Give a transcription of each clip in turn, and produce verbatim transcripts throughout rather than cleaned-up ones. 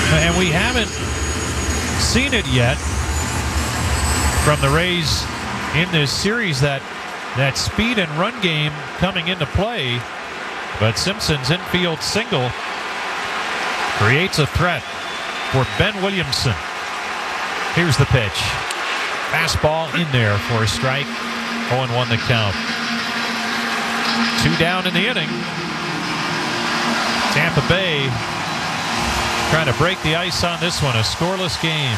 And we haven't seen it yet from the Rays in this series, that that speed and run game coming into play. But Simpson's infield single creates a threat for Ben Williamson. Here's the pitch. Fastball in there for a strike. oh and one the count. Two down in the inning. Tampa Bay trying to break the ice on this one. A scoreless game.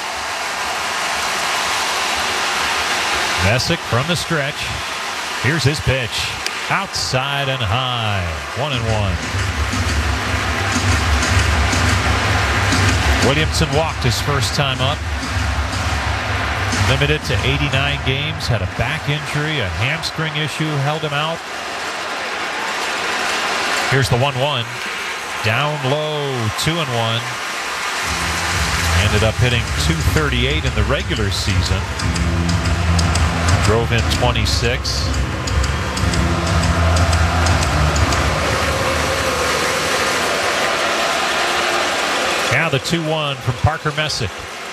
Messick from the stretch. Here's his pitch. Outside and high. One and one. Williamson walked his first time up. Limited to eighty-nine games. Had a back injury, a hamstring issue held him out. Here's the one one. Down low, two and one. Ended up hitting two thirty-eight in the regular season. Drove in twenty-six. Now the two one from Parker Messick.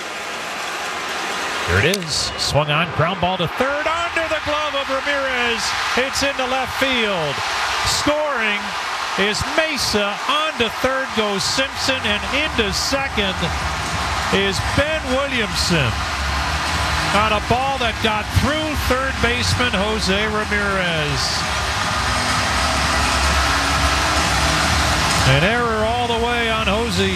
Here it is. Swung on, ground ball to third, under the glove of Ramirez. It's into left field. Scoring is Mesa. On to third goes Simpson, and into second is Ben Williamson on a ball that got through third baseman Jose Ramirez. An error all the way on Jose.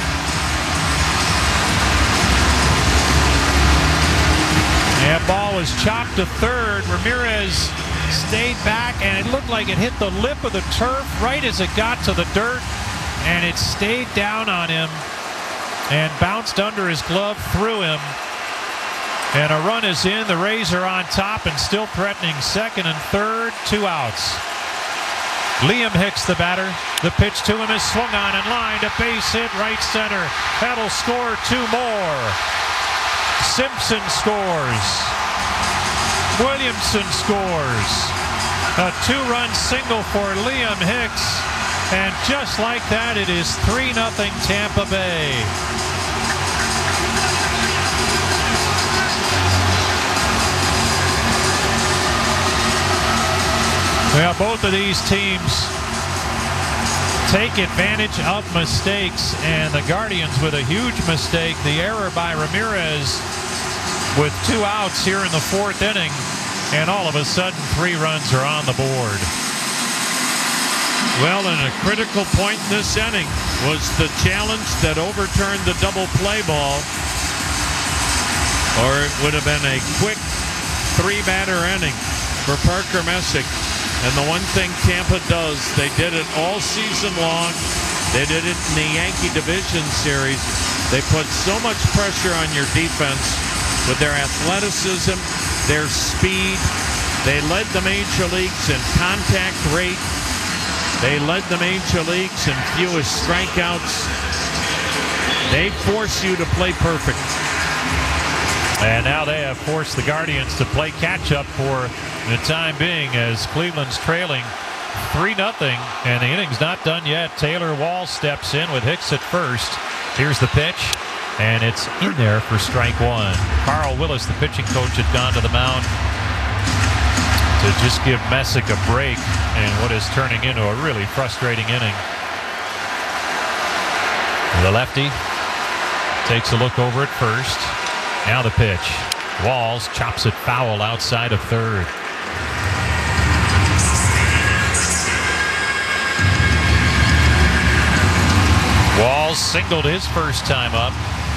That ball was chopped to third. Ramirez stayed back, and it looked like it hit the lip of the turf right as it got to the dirt, and it stayed down on him and bounced under his glove through him. And a run is in. The Rays are on top and still threatening second and third. Two outs. Liam Hicks, the batter. The pitch to him is swung on and lined. A base hit right center. That'll score two more. Simpson scores. Williamson scores. A two-run single for Liam Hicks. And just like that, it is three nothing Tampa Bay. Well, both of these teams take advantage of mistakes, and the Guardians with a huge mistake, the error by Ramirez with two outs here in the fourth inning, and all of a sudden three runs are on the board. Well, and a critical point in this inning was the challenge that overturned the double play ball, or it would have been a quick three-batter inning for Parker Messick. And the one thing Tampa does, they did it all season long. They did it in the Yankee Division Series. They put so much pressure on your defense with their athleticism, their speed. They led the major leagues in contact rate. They led the major leagues in fewest strikeouts. They force you to play perfect. And now they have forced the Guardians to play catch-up for the time being, as Cleveland's trailing three nothing, and the inning's not done yet. Taylor Walls steps in with Hicks at first. Here's the pitch, and it's in there for strike one. Carl Willis, the pitching coach, had gone to the mound to just give Messick a break in what is turning into a really frustrating inning. The lefty takes a look over at first. Now the pitch. Walls chops it foul outside of third. Walls singled his first time up.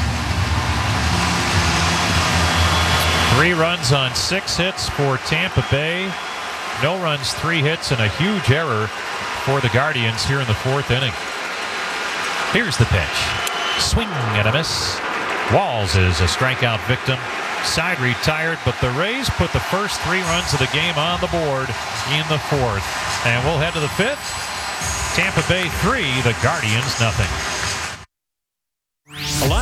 Three runs on six hits for Tampa Bay. No runs, three hits, and a huge error for the Guardians here in the fourth inning. Here's the pitch. Swing and a miss. Walls is a strikeout victim. Side retired, but the Rays put the first three runs of the game on the board in the fourth. And we'll head to the fifth. Tampa Bay three, the Guardians nothing. A lot of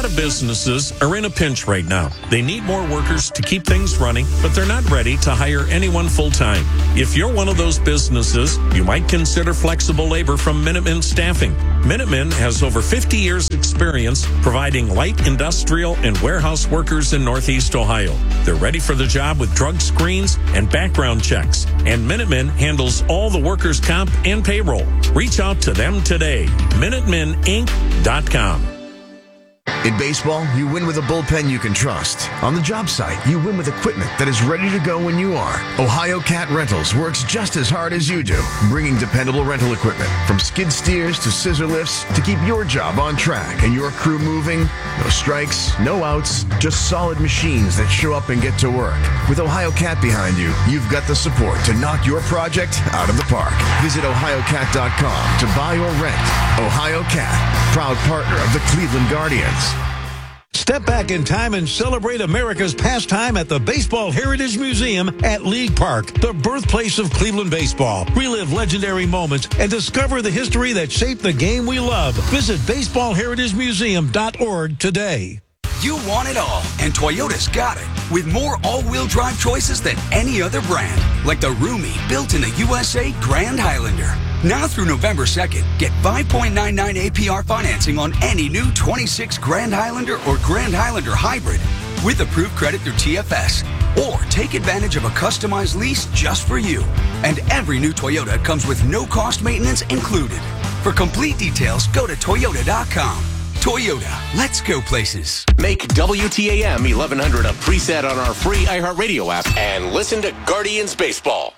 of businesses are in a pinch right now. They need more workers to keep things running, but they're not ready to hire anyone full-time. If you're one of those businesses, you might consider flexible labor from Minuteman Staffing. Minuteman has over fifty years experience providing light industrial and warehouse workers in Northeast Ohio. They're ready for the job with drug screens and background checks. And Minuteman handles all the workers' comp and payroll. Reach out to them today. Minuteman Inc dot com. In baseball, you win with a bullpen you can trust. On the job site, you win with equipment that is ready to go when you are. Ohio Cat Rentals works just as hard as you do, bringing dependable rental equipment from skid steers to scissor lifts to keep your job on track and your crew moving. No strikes, no outs, just solid machines that show up and get to work. With Ohio Cat behind you, you've got the support to knock your project out of the park. Visit ohio cat dot com to buy or rent. Ohio Cat, proud partner of the Cleveland Guardians. Step back in time and celebrate America's pastime at the Baseball Heritage Museum at League Park, the birthplace of Cleveland baseball. Relive legendary moments and discover the history that shaped the game we love. Visit baseball heritage museum dot org today. You want it all, and Toyota's got it. With more all-wheel drive choices than any other brand, like the roomy, built-in-the U S A Grand Highlander. Now through November second, get five point nine nine A P R financing on any new twenty-six Grand Highlander or Grand Highlander Hybrid with approved credit through T F S. Or take advantage of a customized lease just for you. And every new Toyota comes with no-cost maintenance included. For complete details, go to toyota dot com. Toyota, let's go places. Make W T A M eleven hundred a preset on our free iHeartRadio app and listen to Guardians Baseball.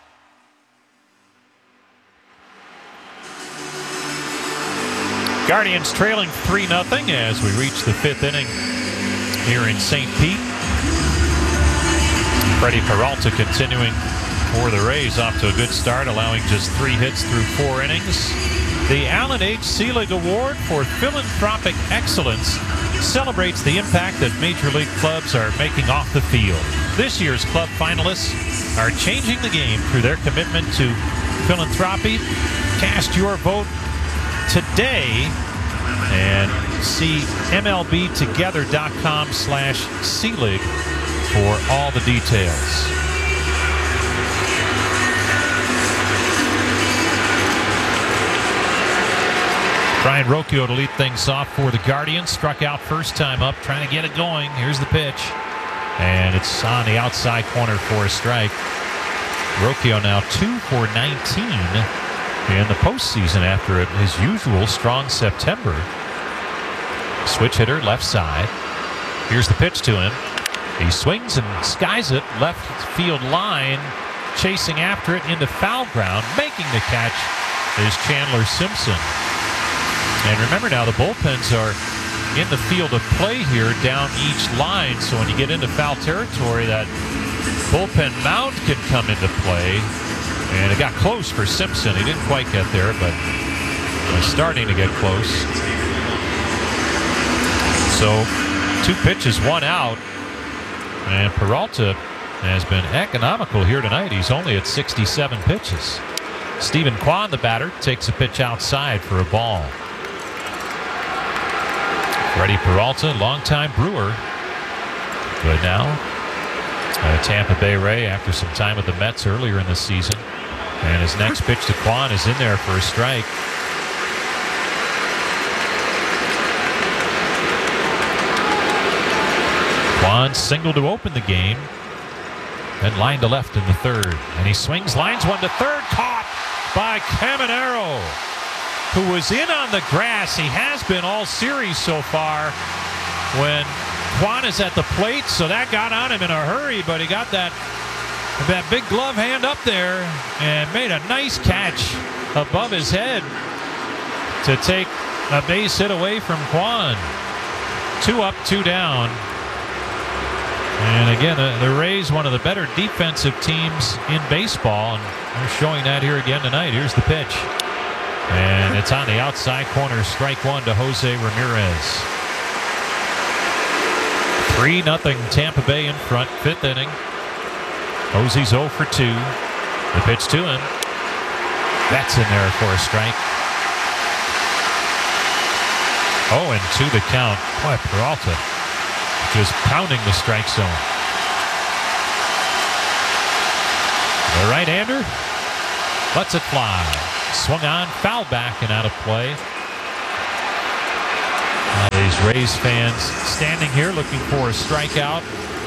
Guardians trailing three nothing as we reach the fifth inning here in Saint Pete. Freddie Peralta continuing for the Rays, off to a good start, allowing just three hits through four innings. The Allen H. Seelig Award for Philanthropic Excellence celebrates the impact that Major League clubs are making off the field. This year's club finalists are changing the game through their commitment to philanthropy. Cast your vote today and see M L B together dot com slash Seelig for all the details. Brian Rocchio to lead things off for the Guardians. Struck out first time up, trying to get it going. Here's the pitch. And it's on the outside corner for a strike. Rocchio now two for nineteen in the postseason after his usual strong September. Switch hitter, left side. Here's the pitch to him. He swings and skies it left field line. Chasing after it into foul ground. Making the catch is Chandler Simpson. And remember now, the bullpens are in the field of play here down each line. So when you get into foul territory, that bullpen mound can come into play. And it got close for Simpson. He didn't quite get there, but was starting to get close. So two pitches, one out. And Peralta has been economical here tonight. He's only at sixty-seven pitches. Stephen Kwan, the batter, takes a pitch outside for a ball. Freddie Peralta, longtime Brewer. Good now. Uh, Tampa Bay Ray after some time with the Mets earlier in the season. And his next pitch to Kwan is in there for a strike. Kwan single to open the game. Then line to left in the third. And he swings, lines one to third. Caught by Caminero, who was in on the grass. He has been all series so far when Kwan is at the plate, so that got on him in a hurry, but he got that that big glove hand up there and made a nice catch above his head to take a base hit away from Kwan. Two up, two down. And again, the, the Rays, one of the better defensive teams in baseball, and they're showing that here again tonight. Here's the pitch. And it's on the outside corner, strike one to Jose Ramirez. three nothing Tampa Bay in front, fifth inning. Jose's oh for two. The pitch to him. That's in there for a strike. oh and two the count. Boy, Peralta just pounding the strike zone. The right-hander lets it fly. Swung on, foul back and out of play. Uh, these Rays fans standing here looking for a strikeout.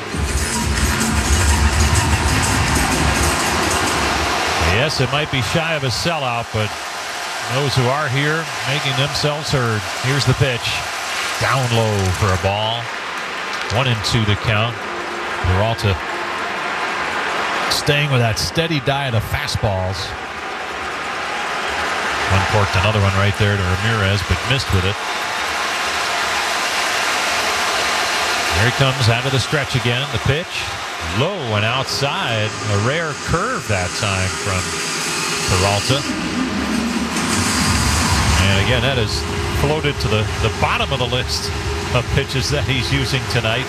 Yes, it might be shy of a sellout, but those who are here making themselves heard. Here's the pitch. Down low for a ball. One and two the count. Peralta staying with that steady diet of fastballs. Uncorked another one right there to Ramirez, but missed with it. Here he comes out of the stretch again. The pitch, low and outside. A rare curve that time from Peralta. And again, that has floated to the, the bottom of the list of pitches that he's using tonight.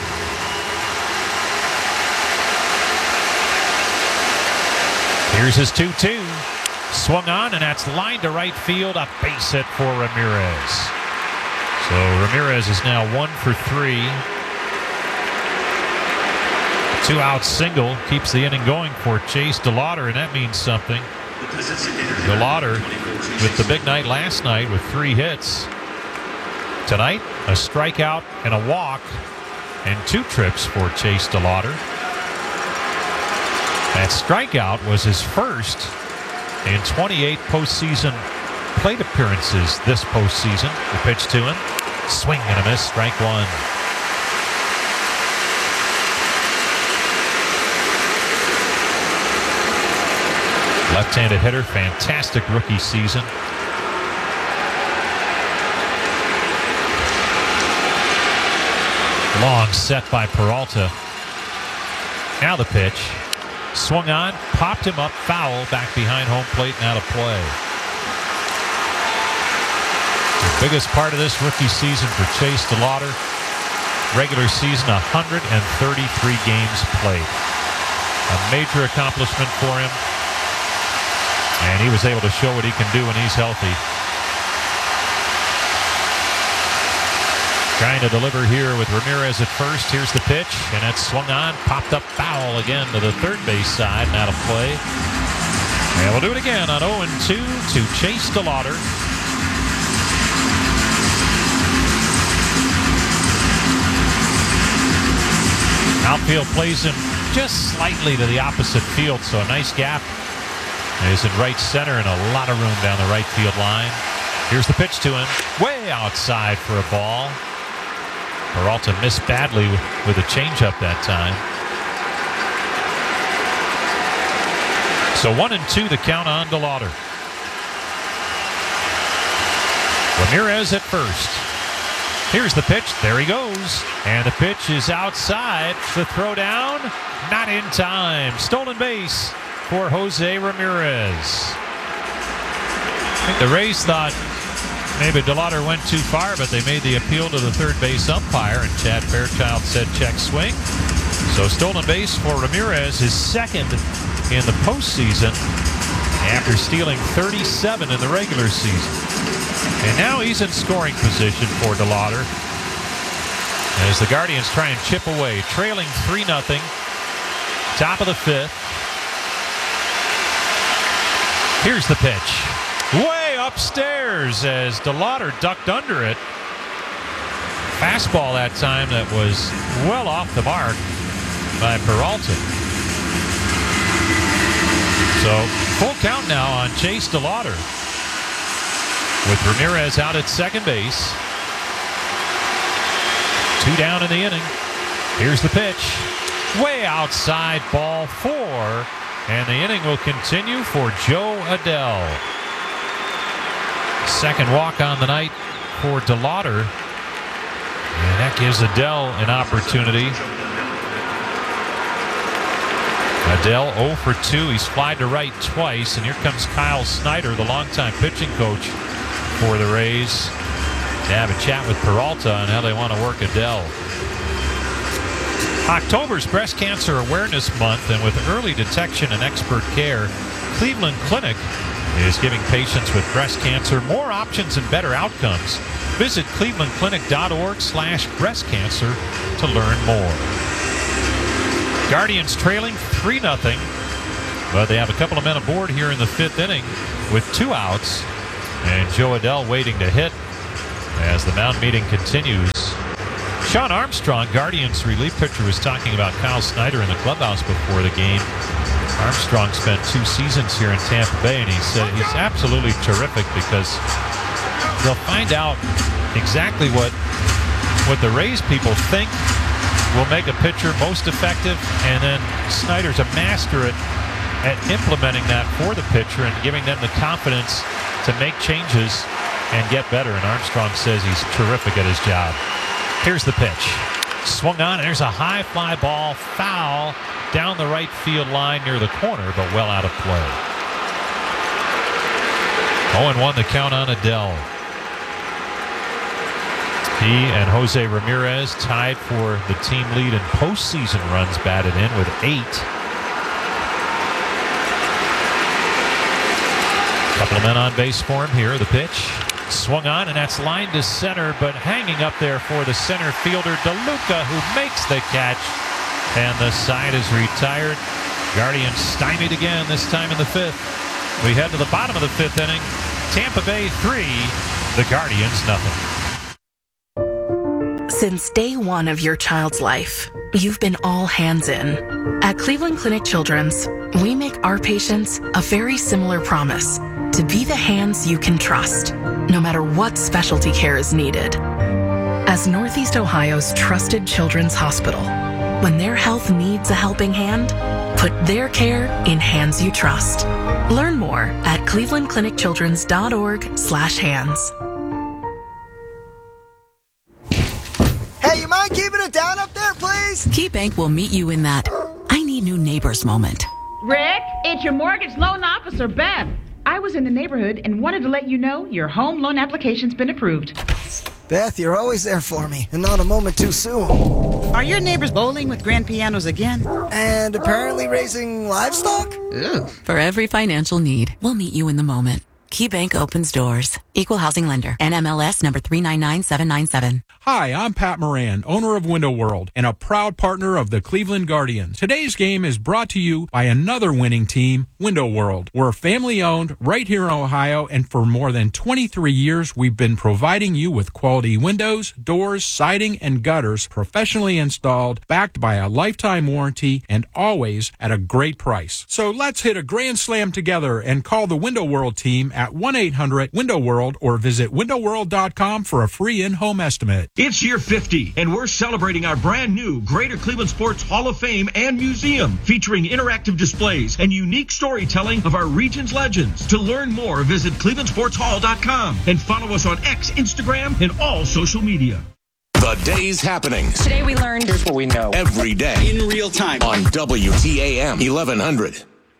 Here's his two two. Swung on, and that's lined to right field. A base hit for Ramirez. So Ramirez is now one for three. Two-out single keeps the inning going for Chase DeLauter, and that means something. DeLauter with the big night last night with three hits. Tonight, a strikeout and a walk and two trips for Chase DeLauter. That strikeout was his first in twenty-eight postseason plate appearances this postseason. The pitch to him. Swing and a miss, strike one. Left-handed hitter, fantastic rookie season. Long set by Peralta. Now the pitch. Swung on, popped him up, foul, back behind home plate and out of play. The biggest part of this rookie season for Chase DeLauter, regular season, one hundred thirty-three games played. A major accomplishment for him. And he was able to show what he can do when he's healthy. Trying to deliver here with Ramirez at first. Here's the pitch, and it's swung on, popped up foul again to the third base side and out of play. And we'll do it again on oh and two to Chase DeLauter. Outfield plays him just slightly to the opposite field, so a nice gap. Is in right center and a lot of room down the right field line. Here's the pitch to him. Way outside for a ball. Peralta missed badly with a changeup that time. So one and two the count on DeLauter. Ramirez at first. Here's the pitch. There he goes. And the pitch is outside. The throw down. Not in time. Stolen base for Jose Ramirez. I think the Rays thought maybe DeLauter went too far, but they made the appeal to the third base umpire, and Chad Fairchild said check swing. So stolen base for Ramirez, his second in the postseason after stealing thirty-seven in the regular season. And now he's in scoring position for DeLauter as the Guardians try and chip away, trailing three nothing, top of the fifth. Here's the pitch. Way upstairs as DeLauter ducked under it. Fastball that time that was well off the mark by Peralta. So full count now on Chase DeLauter with Ramirez out at second base. Two down in the inning. Here's the pitch. Way outside, ball four. And the inning will continue for Joe Adell. Second walk on the night for DeLauter. And that gives Adell an opportunity. Adell oh for two. He's flied to right twice. And here comes Kyle Snyder, the longtime pitching coach for the Rays, to have a chat with Peralta on how they want to work Adell. October's Breast Cancer Awareness Month, and with early detection and expert care, Cleveland Clinic is giving patients with breast cancer more options and better outcomes. Visit clevelandclinic.org slash breast cancer to learn more. Guardians trailing three nothing, but they have a couple of men aboard here in the fifth inning with two outs, and Joe Adell waiting to hit as the mound meeting continues. Sean Armstrong, Guardians relief pitcher, was talking about Kyle Snyder in the clubhouse before the game. Armstrong spent two seasons here in Tampa Bay, and he said he's absolutely terrific because they'll find out exactly what what the Rays people think will make a pitcher most effective, and then Snyder's a master at, at implementing that for the pitcher and giving them the confidence to make changes and get better. And Armstrong says he's terrific at his job. Here's the pitch. Swung on, and there's a high fly ball, foul down the right field line near the corner, but well out of play. oh and one the count on Adell. He and Jose Ramirez tied for the team lead in postseason runs batted in with eight. Couple of men on base for him here. The pitch. Swung on, and that's lined to center, but hanging up there for the center fielder, DeLuca, who makes the catch. And the side is retired. Guardians stymied again, this time in the fifth. We head to the bottom of the fifth inning. Tampa Bay three, the Guardians nothing. Since day one of your child's life, you've been all hands in. At Cleveland Clinic Children's, we make our patients a very similar promise: to be the hands you can trust, no matter what specialty care is needed. As Northeast Ohio's trusted children's hospital, when their health needs a helping hand, put their care in hands you trust. Learn more at clevelandclinicchildrens.org slash hands. Hey, you mind keeping it down up there, please? KeyBank will meet you in that I need new neighbors moment. Rick, it's your mortgage loan officer, Beth. I was in the neighborhood and wanted to let you know your home loan application's been approved. Beth, you're always there for me, and not a moment too soon. Are your neighbors bowling with grand pianos again? And apparently raising livestock? Ew. For every financial need, we'll meet you in the moment. KeyBank opens doors. Equal housing lender. N M L S number three nine nine seven nine seven. Hi, I'm Pat Moran, owner of Window World and a proud partner of the Cleveland Guardians. Today's game is brought to you by another winning team, Window World. We're family owned right here in Ohio, and for more than twenty-three years, we've been providing you with quality windows, doors, siding, and gutters professionally installed, backed by a lifetime warranty, and always at a great price. So let's hit a grand slam together and call the Window World team at one eight hundred window world or visit window world dot com for a free in-home estimate. It's year fifty, and we're celebrating our brand new Greater Cleveland Sports Hall of Fame and Museum, featuring interactive displays and unique storytelling of our region's legends. To learn more, visit cleveland sports hall dot com and follow us on X, Instagram, and all social media. The day's happenings. Today we learned here's what we know. Every day. In real time. On W T A M eleven hundred.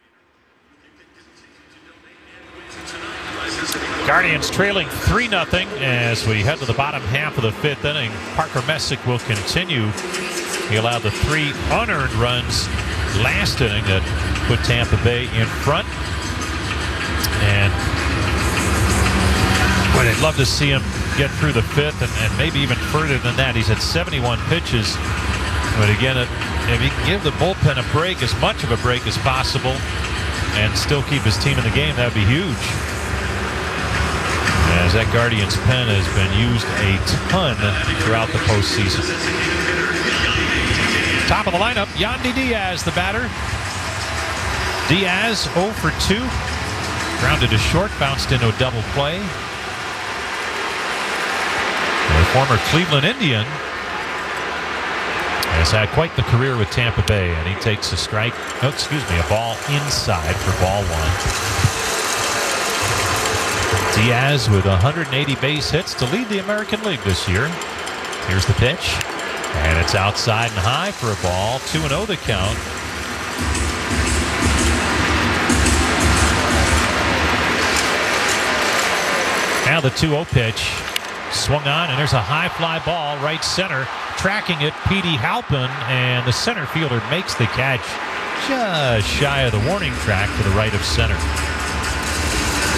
Guardians trailing three nothing as we head to the bottom half of the fifth inning. Parker Messick will continue. He allowed the three unearned runs last inning that put Tampa Bay in front. And boy, I'd love to see him get through the fifth and, and maybe even further than that. He's at seventy-one pitches. But again, if he can give the bullpen a break, as much of a break as possible, and still keep his team in the game, that would be huge. As that Guardians pen has been used a ton throughout the postseason. Top of the lineup, Yandy Diaz, the batter. Diaz oh for two. Grounded to short, bounced into a double play. The former Cleveland Indian has had quite the career with Tampa Bay, and he takes a strike, oh, excuse me, a ball inside for ball one. Diaz with one hundred eighty base hits to lead the American League this year. Here's the pitch, and it's outside and high for a ball. two and oh the count. Now the two oh pitch. Swung on, and there's a high fly ball right center. Tracking it, Petey Halpin, and the center fielder makes the catch just shy of the warning track to the right of center.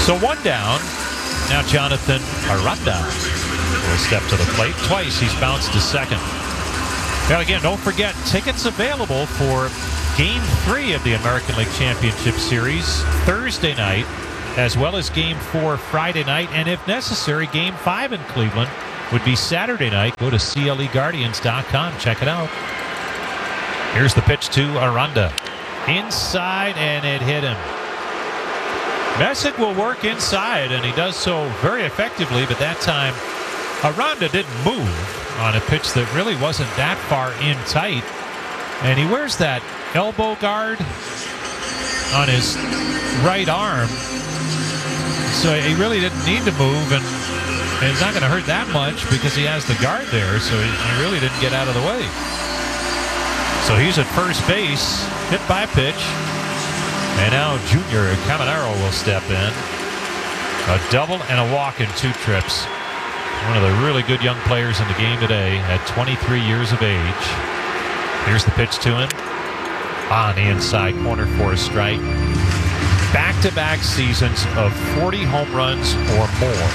So one down. Now Jonathan Aranda will step to the plate. Twice he's bounced to second. Now again, don't forget, tickets available for Game three of the American League Championship Series Thursday night, as well as Game four Friday night, and if necessary, Game five in Cleveland would be Saturday night. Go to C L E Guardians dot com. Check it out. Here's the pitch to Aranda. Inside, and it hit him. Messick will work inside, and he does so very effectively, but that time Aranda didn't move on a pitch that really wasn't that far in tight. And he wears that elbow guard on his right arm, so he really didn't need to move, and, and it's not going to hurt that much because he has the guard there, so he, he really didn't get out of the way. So he's at first base, hit by pitch. And now Junior Caminero will step in. A double and a walk in two trips. One of the really good young players in the game today at twenty-three years of age. Here's the pitch to him. On the inside corner for a strike. Back-to-back seasons of forty home runs or more.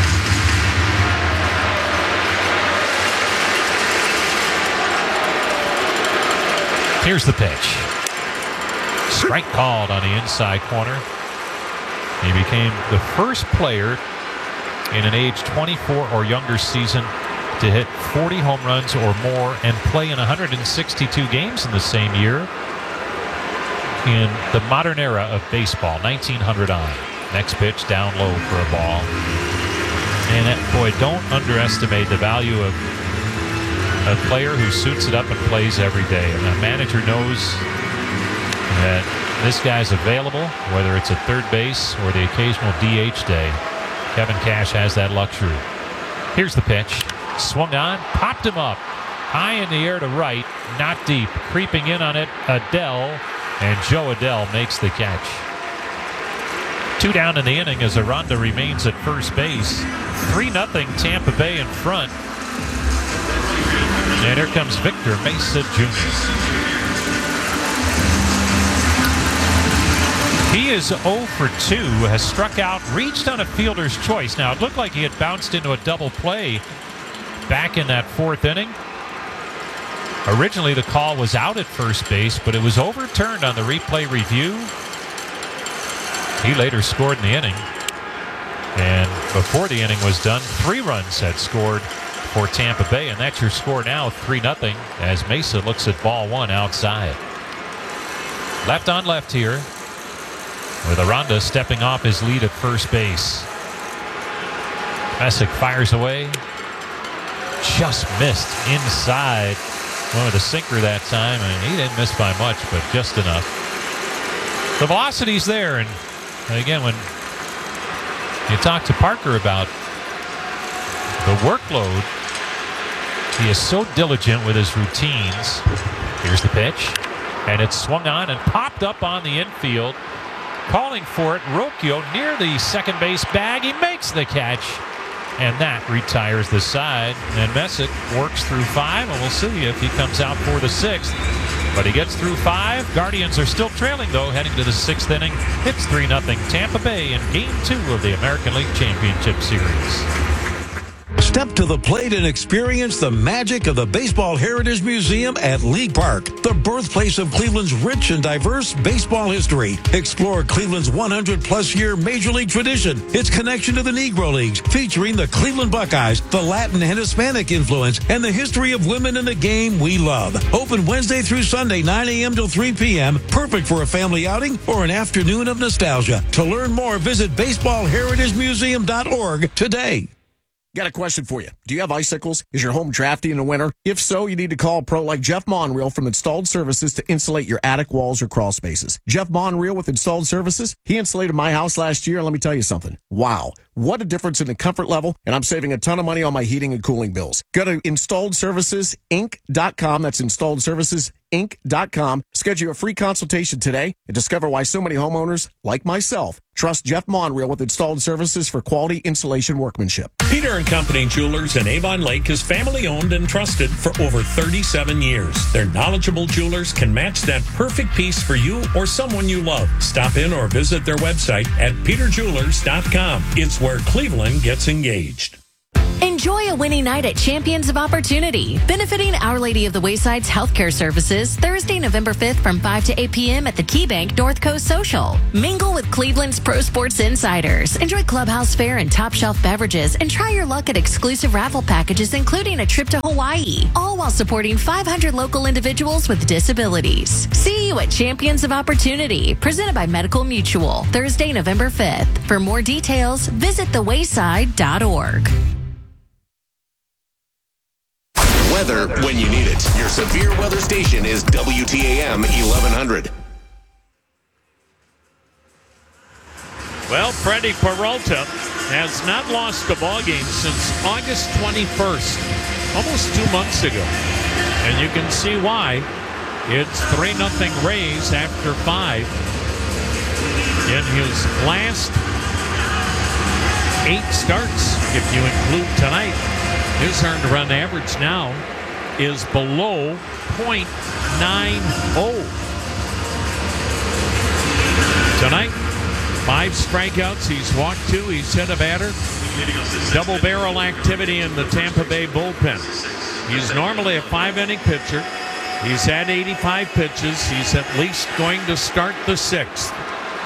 Here's the pitch. Strike called on the inside corner. He became the first player in an age twenty-four or younger season to hit forty home runs or more and play in one hundred sixty-two games in the same year in the modern era of baseball, nineteen hundred on. Next pitch down low for a ball. And that, boy, don't underestimate the value of a player who suits it up and plays every day. And a manager knows that this guy's available, whether it's at third base or the occasional D H day. Kevin Cash has that luxury. Here's the pitch. Swung on, popped him up. High in the air to right, not deep. Creeping in on it, Adell, and Joe Adell makes the catch. Two down in the inning as Aranda remains at first base. three nothing Tampa Bay in front. And here comes Victor Mesa Junior He is oh for two, has struck out, reached on a fielder's choice. Now, it looked like he had bounced into a double play back in that fourth inning. Originally, the call was out at first base, but it was overturned on the replay review. He later scored in the inning. And before the inning was done, three runs had scored for Tampa Bay, and that's your score now, three nothing, as Mesa looks at ball one outside. Left on left here, with Aranda stepping off his lead at first base. Messick fires away. Just missed inside. Went with a sinker that time, and he didn't miss by much, but just enough. The velocity's there, and again, when you talk to Parker about the workload, he is so diligent with his routines. Here's the pitch, and it's swung on and popped up on the infield. Calling for it, Rocchio near the second base bag. He makes the catch, and that retires the side. And Messick works through five, and we'll see if he comes out for the sixth. But he gets through five. Guardians are still trailing, though, heading to the sixth inning. It's three nothing Tampa Bay in Game two of the American League Championship Series. Step to the plate and experience the magic of the Baseball Heritage Museum at League Park, the birthplace of Cleveland's rich and diverse baseball history. Explore Cleveland's one hundred plus year Major League tradition, its connection to the Negro Leagues, featuring the Cleveland Buckeyes, the Latin and Hispanic influence, and the history of women in the game we love. Open Wednesday through Sunday, nine a.m. till three p.m. Perfect for a family outing or an afternoon of nostalgia. To learn more, visit baseball heritage museum dot org today. Got a question for you. Do you have icicles? Is your home drafty in the winter? If so, you need to call a pro like Jeff Monreal from Installed Services to insulate your attic walls or crawl spaces. Jeff Monreal with Installed Services, he insulated my house last year, and let me tell you something. Wow. What a difference in the comfort level, and I'm saving a ton of money on my heating and cooling bills. Go to installed services inc dot com. That's installed services inc dot com. Schedule a free consultation today and discover why so many homeowners, like myself, trust Jeff Monreal with installed services for quality insulation workmanship. Peter and Company Jewelers in Avon Lake is family owned and trusted for over thirty-seven years. Their knowledgeable jewelers can match that perfect piece for you or someone you love. Stop in or visit their website at peter jewelers dot com. It's where Cleveland gets engaged. Enjoy a winning night at Champions of Opportunity, benefiting Our Lady of the Wayside's healthcare services Thursday, November fifth from five to eight p.m. at the KeyBank North Coast Social. Mingle with Cleveland's pro sports insiders, enjoy clubhouse fare and top shelf beverages, and try your luck at exclusive raffle packages, including a trip to Hawaii, all while supporting five hundred local individuals with disabilities. See you at Champions of Opportunity, presented by Medical Mutual, Thursday, November fifth. For more details, visit the wayside dot org. Weather when you need it. Your severe weather station is W T A M eleven hundred. Well, Freddie Peralta has not lost a ball game since August twenty-first, almost two months ago. And you can see why. It's three nothing Rays after five. In his last eight starts, if you include tonight, his earned run average now is below point nine oh. Tonight, five strikeouts. He's walked two. He's hit a batter. Double barrel activity in the Tampa Bay bullpen. He's normally a five-inning pitcher. He's had eighty-five pitches. He's at least going to start the sixth.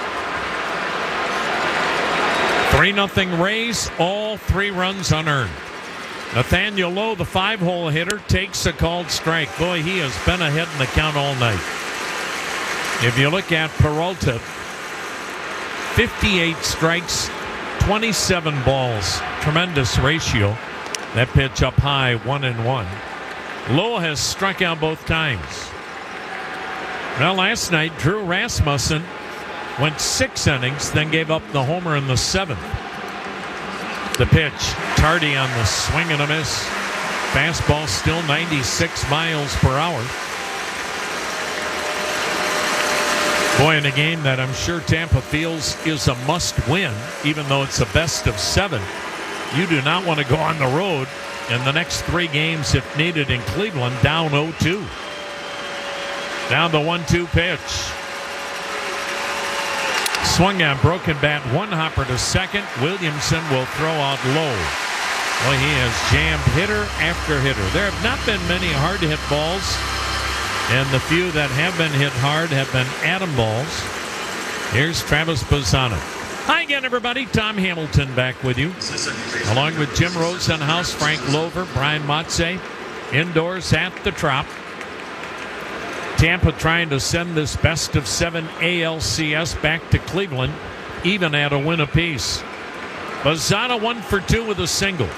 three nothing Rays, all three runs unearned. Nathaniel Lowe, the five-hole hitter, takes a called strike. Boy, he has been ahead in the count all night. If you look at Peralta, fifty-eight strikes, twenty-seven balls. Tremendous ratio. That pitch up high, one and one. Lowe has struck out both times. Well, last night, Drew Rasmussen went six innings, then gave up the homer in the seventh. The pitch, Tardy on the swing and a miss. Fastball still ninety-six miles per hour. Boy, in a game that I'm sure Tampa feels is a must-win, even though it's a best of seven, you do not want to go on the road in the next three games, if needed, in Cleveland, down oh two. Down the one two pitch. Swung on, broken bat, one hopper to second. Williamson will throw out low. Well, he has jammed hitter after hitter. There have not been many hard-hit balls, and the few that have been hit hard have been atom balls. Here's Travis Bazzana. Hi again, everybody. Tom Hamilton back with you, along with Jim Rosenhaus, Frank Lover, Brian Motze, indoors at the Trop. Tampa trying to send this best of seven A L C S back to Cleveland, even at a win apiece. Bazzana one for two with a single.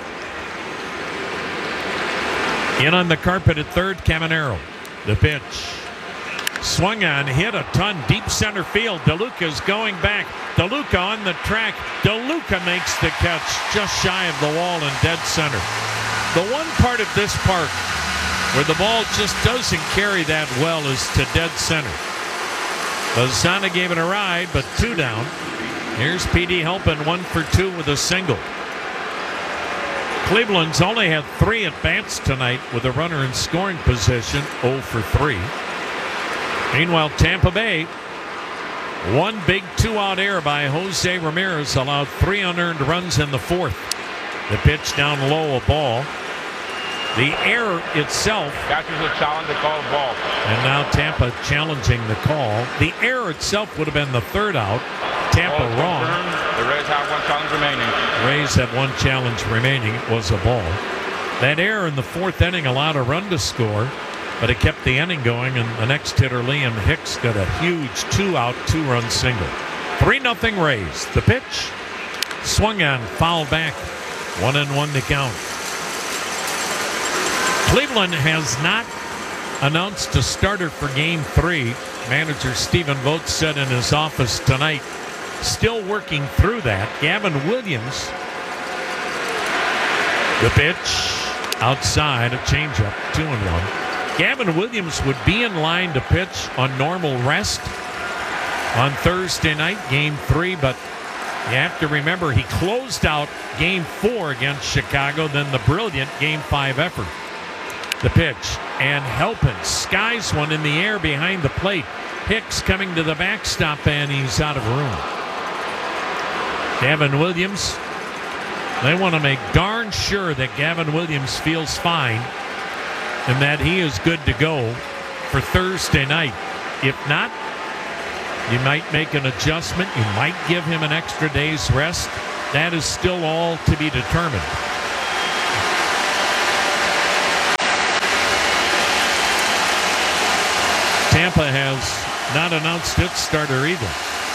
In on the carpet at third, Caminero. The pitch. Swung on, hit a ton, deep center field. DeLuca's going back. DeLuca on the track. DeLuca makes the catch just shy of the wall in dead center. The one part of this park where the ball just doesn't carry that well is to dead center. Bazzana gave it a ride, but two down. Here's P D Halpin, one for two with a single. Cleveland's only had three at-bats tonight with a runner in scoring position, oh for three. Meanwhile, Tampa Bay, one big two-out error by Jose Ramirez allowed three unearned runs in the fourth. The pitch down low, a ball. The error itself. Catcher's a challenge to call a ball. And now Tampa challenging the call. The error itself would have been the third out. Tampa Ball wrong. Confirmed. The Rays have one challenge remaining. Rays have one challenge remaining. It was a ball. That error in the fourth inning allowed a run to score, but it kept the inning going, and the next hitter, Liam Hicks, got a huge two-out, two-run single. three nothing Rays. The pitch. Swung on, foul back. One and one to count. Cleveland has not announced a starter for game three. Manager Stephen Vogt said in his office tonight, still working through that. Gavin Williams, the pitch outside, a changeup, two and one. Gavin Williams would be in line to pitch on normal rest on Thursday night, game three, but you have to remember he closed out game four against Chicago, then the brilliant game five effort. The pitch, and Halpin skies one in the air behind the plate. Hicks coming to the backstop, and he's out of room. Gavin Williams, they want to make darn sure that Gavin Williams feels fine and that he is good to go for Thursday night. If not, you might make an adjustment. You might give him an extra day's rest. That is still all to be determined. Tampa has not announced its starter either.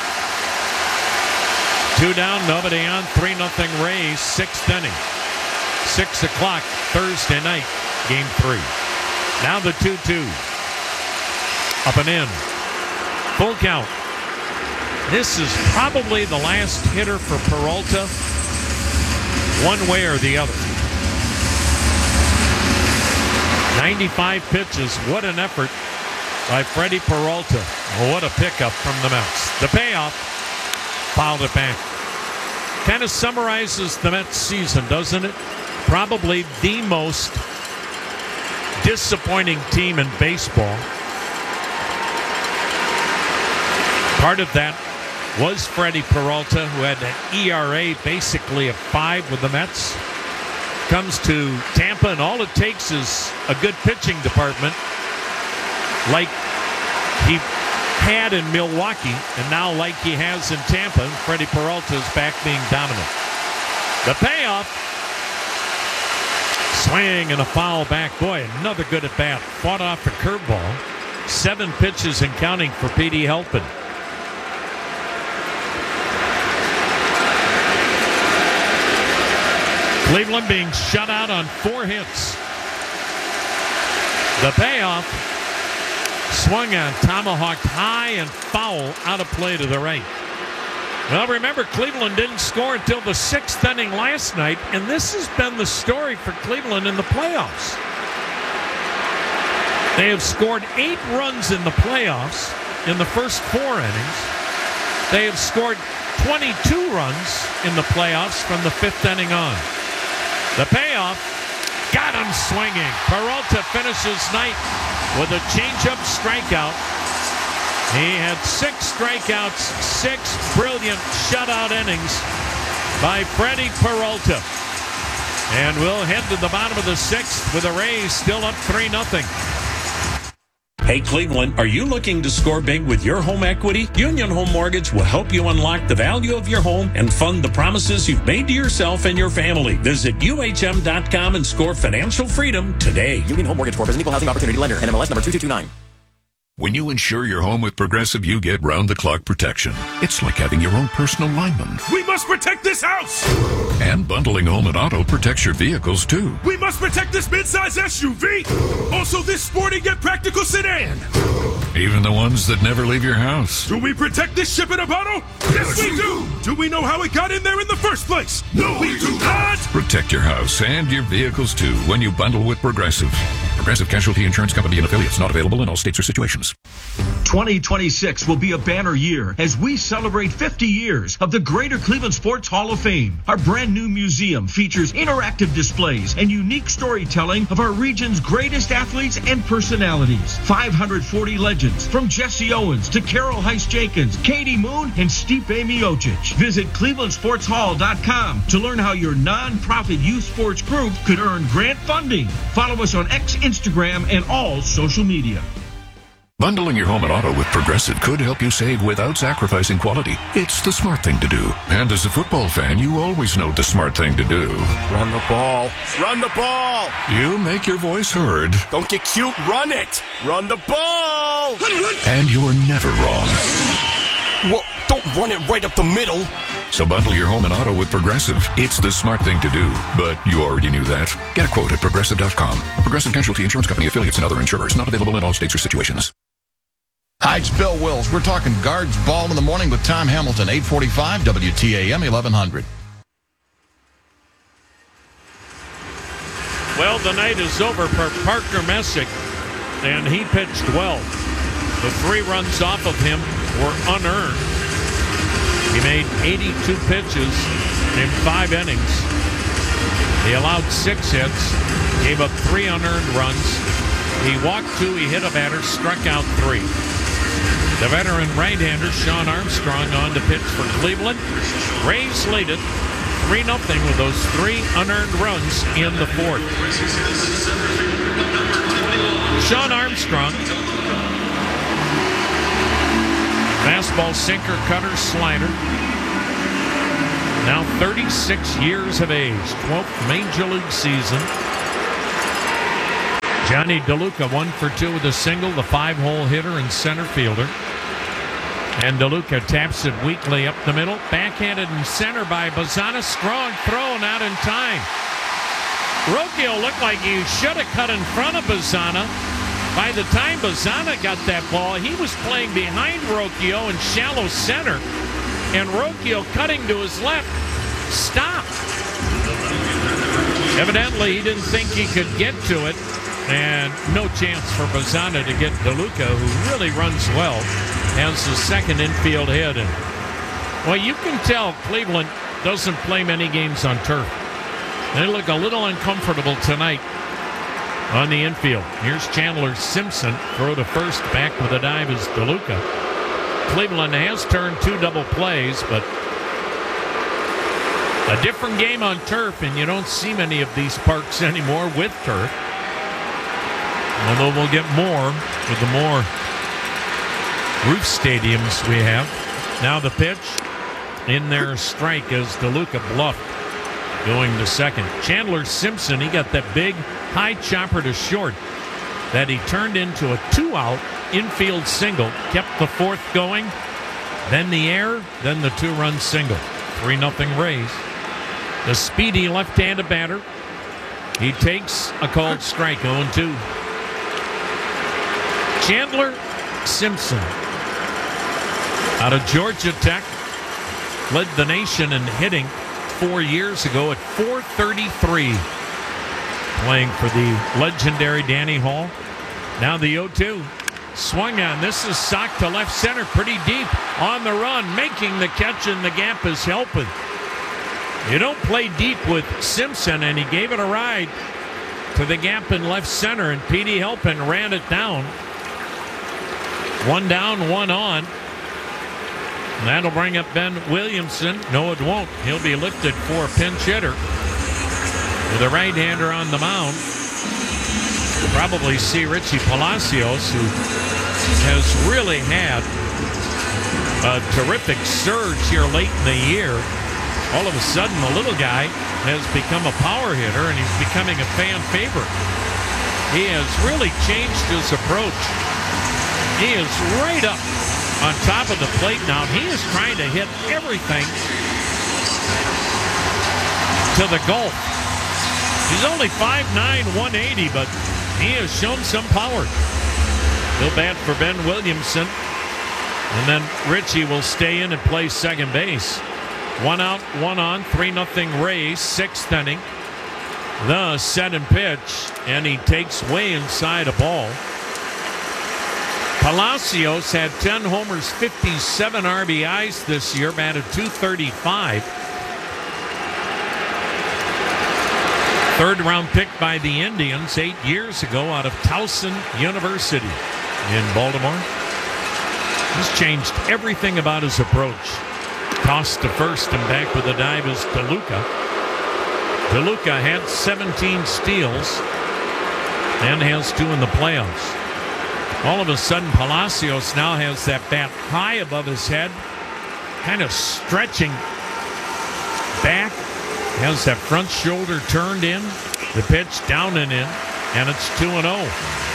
Two down, nobody on, three nothing Rays, sixth inning. Six o'clock Thursday night, game three. Now the two two. Up and in. Full count. This is probably the last hitter for Peralta, one way or the other. ninety-five pitches. What an effort by Freddie Peralta. What a pickup from the Mets. The payoff, fouled it back. Kind of summarizes the Mets season, doesn't it? Probably the most disappointing team in baseball. Part of that was Freddie Peralta, who had an E R A basically of five with the Mets. Comes to Tampa, and all it takes is a good pitching department like he had in Milwaukee, and now like he has in Tampa. And Freddie Peralta is back being dominant. The payoff, swing and a foul back. Boy, another good at bat. Fought off a curveball. Seven pitches and counting for P D Halpin. Cleveland being shut out on four hits. The payoff, swung on, tomahawked high and foul out of play to the right. Well, remember, Cleveland didn't score until the sixth inning last night, and this has been the story for Cleveland in the playoffs. They have scored eight runs in the playoffs in the first four innings. They have scored twenty-two runs in the playoffs from the fifth inning on. The payoff, got him swinging. Peralta finishes night with a changeup strikeout. He had six strikeouts, six brilliant shutout innings by Freddie Peralta. And we'll head to the bottom of the sixth with the Rays still up three nothing. Hey, Cleveland, are you looking to score big with your home equity? Union Home Mortgage will help you unlock the value of your home and fund the promises you've made to yourself and your family. Visit U H M dot com and score financial freedom today. Union Home Mortgage Corp is an equal housing opportunity lender. N M L S number two two two nine. When you insure your home with Progressive, you get round-the-clock protection. It's like having your own personal lineman. We must protect this house! And bundling home and auto protects your vehicles, too. We must protect this midsize S U V! Also this sporty yet practical sedan! Even the ones that never leave your house. Do we protect this ship in a bottle? Yes, we do! Do we know how it got in there in the first place? No, we do not! Protect your house and your vehicles, too, when you bundle with Progressive. Progressive Casualty Insurance Company and affiliates, not available in all states or situations. twenty twenty-six will be a banner year as we celebrate fifty years of the Greater Cleveland Sports Hall of Fame. Our brand new museum features interactive displays and unique storytelling of our region's greatest athletes and personalities. five hundred forty legends from Jesse Owens to Carol Heiss-Jenkins, Katie Moon, and Stipe Miocic. Visit cleveland sports hall dot com to learn how your nonprofit youth sports group could earn grant funding. Follow us on X, Instagram, and all social media. Bundling your home and auto with Progressive could help you save without sacrificing quality. It's the smart thing to do. And as a football fan, you always know the smart thing to do. Run the ball. Run the ball! You make your voice heard. Don't get cute, run it! Run the ball! And you're never wrong. Well, don't run it right up the middle. So bundle your home and auto with Progressive. It's the smart thing to do, but you already knew that. Get a quote at progressive dot com. Progressive Casualty Insurance Company, affiliates, and other insurers. Not available in all states or situations. Hi, it's Bill Wills. We're talking Guards Ball in the morning with Tom Hamilton, eight forty-five, W T A M, eleven hundred. Well, the night is over for Parker Messick. and he pitched well. The three runs off of him were unearned. He made eighty-two pitches in five innings. He allowed six hits, gave up three unearned runs. He walked two, he hit a batter, struck out three. The veteran right-hander, Sean Armstrong, on to pitch for Cleveland. Rays lead it three nothing with those three unearned runs in the fourth. Sean Armstrong, fastball, sinker, cutter, slider. Now thirty-six years of age, twelfth Major League season. Johnny DeLuca, one for two with a single, the five-hole hitter and center fielder. And DeLuca taps it weakly up the middle. Backhanded in center by Bazzana. Strong throw, not in time. Rocchio looked like he should have cut in front of Bazzana. By the time Bazzana got that ball, he was playing behind Rocchio in shallow center. And Rocchio, cutting to his left, stopped. Evidently, he didn't think he could get to it. And no chance for Bazzana to get DeLuca, who really runs well, has the second infield hit. And, well, you can tell Cleveland doesn't play many games on turf. They look a little uncomfortable tonight on the infield. Here's Chandler Simpson. Throw to first, back with a dive is DeLuca. Cleveland has turned two double plays, but a different game on turf, and you don't see many of these parks anymore with turf. Although we'll get more with the more roof stadiums we have. Now the pitch in there, strike as DeLuca bluffed, going to second. Chandler Simpson, he got that big high chopper to short that he turned into a two-out infield single, kept the fourth going, then the air, then the two-run single. three nothing Rays. The speedy left-handed batter, he takes a called strike, oh and two. Chandler Simpson, out of Georgia Tech, led the nation in hitting four years ago at four thirty-three, playing for the legendary Danny Hall. Now the oh two, swung on. This is socked to left center, pretty deep, on the run, making the catch, and the gap is helping. You don't play deep with Simpson, and he gave it a ride to the gap in left center, and Petey Halpin ran it down. One down, one on. And that'll bring up Ben Williamson. No, it won't. He'll be lifted for a pinch hitter with a right-hander on the mound. We'll probably see Richie Palacios, who has really had a terrific surge here late in the year. All of a sudden, the little guy has become a power hitter, and he's becoming a fan favorite. He has really changed his approach. He is right up on top of the plate now. He is trying to hit everything to the gulf. He's only five nine, one eighty, but he has shown some power. He'll bat for Ben Williamson, and then Richie will stay in and play second base. One out, one on, three nothing Rays, sixth inning. The set and pitch, and he takes way inside a ball. Palacios had ten homers, fifty-seven R B Is this year, batted two thirty-five. Third round pick by the Indians eight years ago out of Towson University in Baltimore. He's changed everything about his approach. Tossed to first and back with a dive is DeLuca. DeLuca had seventeen steals and has two in the playoffs. All of a sudden, Palacios now has that bat high above his head, kind of stretching back, has that front shoulder turned in, the pitch down and in, and it's two and oh.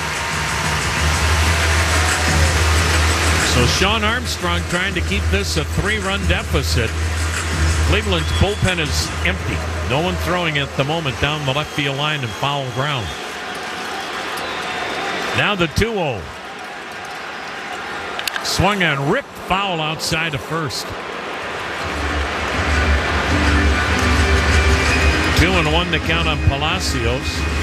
So Sean Armstrong trying to keep this a three-run deficit. Cleveland's bullpen is empty. No one throwing at the moment down the left field line and foul ground. Now the two oh. Swung on, ripped foul outside of first. Two and one to count on Palacios.